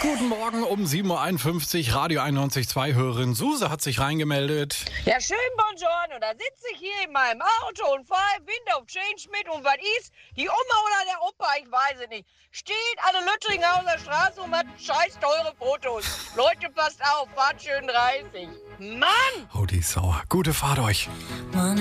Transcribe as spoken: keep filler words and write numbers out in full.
Guten Morgen um sieben Uhr einundfünfzig, Radio einundneunzig Komma zwei Hörerin Suse hat sich reingemeldet. Ja, schön, buongiorno. Da sitze ich hier in meinem Auto und fahre Wind of Change mit. Und was ist? Die Oma oder der Opa, ich weiß es nicht, steht an der Lüttringhauser Straße und macht scheiß teure Fotos. Leute, passt auf, fahrt schön dreißig. Mann! Oh, die Sau. Gute Fahrt euch.